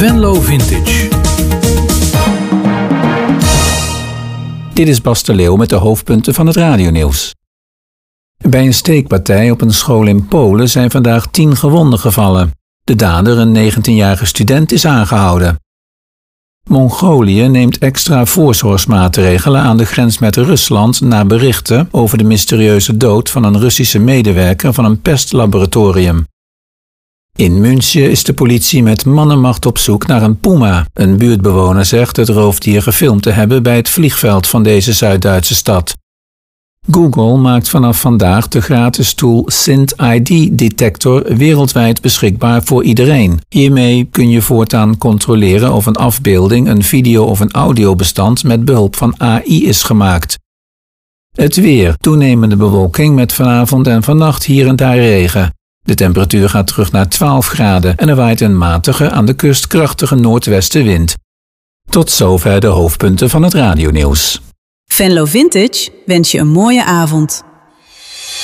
Venlo Vintage. Dit is Bas de Leeuw met de hoofdpunten van het radionieuws. Bij een steekpartij op een school in Polen zijn vandaag 10 gewonden gevallen. De dader, een 19-jarige student, is aangehouden. Mongolië neemt extra voorzorgsmaatregelen aan de grens met Rusland na berichten over de mysterieuze dood van een Russische medewerker van een pestlaboratorium. In München is de politie met mannenmacht op zoek naar een puma. Een buurtbewoner zegt het roofdier gefilmd te hebben bij het vliegveld van deze Zuid-Duitse stad. Google maakt vanaf vandaag de gratis tool SynthID-detector wereldwijd beschikbaar voor iedereen. Hiermee kun je voortaan controleren of een afbeelding, een video of een audiobestand met behulp van AI is gemaakt. Het weer: toenemende bewolking met vanavond en vannacht hier en daar regen. De temperatuur gaat terug naar 12 graden en er waait een matige, aan de kust krachtige noordwestenwind. Tot zover de hoofdpunten van het radionieuws. Venlo Vintage wens je een mooie avond.